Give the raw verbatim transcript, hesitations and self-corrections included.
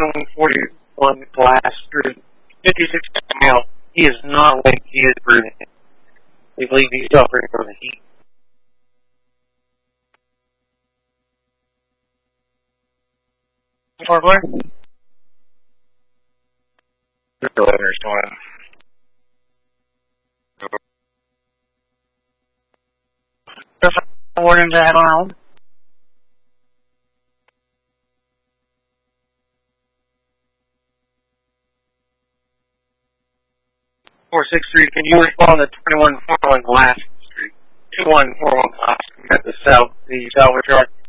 twenty-one forty-one Glass Street, fifty-six male. He is not awake. He is breathing. We believe he's suffering from the heat. Four Blair? The delivery's one. Warning to head on. four six three, can you respond to twenty-one forty-one Glass Street? two one four one Glass Street at the south, the salvage yard.